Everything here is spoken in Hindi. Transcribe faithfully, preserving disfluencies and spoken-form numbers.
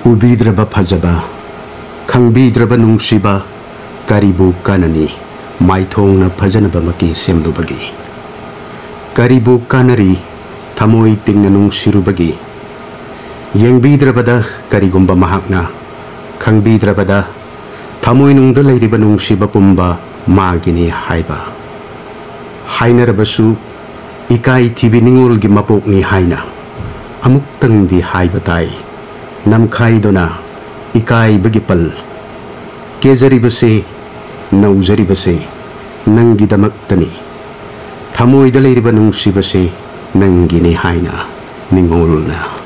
उबीद्रबा फजबा खंबीद्रबा नुंगसिबा करीबू काननी माइथोंना फजनबा मकी सेमलुबगी करीबू कानरी थमोई तिंगना नुंगसिरुबगी येंबीद्रबदा करीगुंबा महाकना खंबीद्रबदा थमोई नुंगदा लैरिबा नुंगसिबा पुंबा मागिनी हाइबा हाइनरबसु इकाई थिबि निंगोलगी मपोकनी हाइना अमुक्तंगदी हाइबा ताई नमखाइदोना इकाई बगी पल केजरिबसे नौजरिबसे नंगिदमक्तनी थमोइदा लैरिबा नुंगसिबसे नंगिनी हाइना निंगोलना